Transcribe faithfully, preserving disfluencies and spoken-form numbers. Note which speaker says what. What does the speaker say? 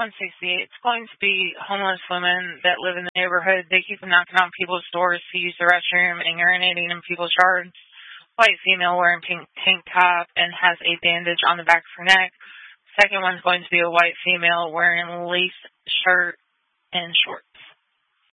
Speaker 1: one sixty-eight. It's going to be homeless women that live in the neighborhood. They keep knocking on people's doors to use the restroom and urinating in people's yards. White female wearing pink tank top and has a bandage on the back of her neck. Second one's going to be a white female wearing a lace shirt and shorts.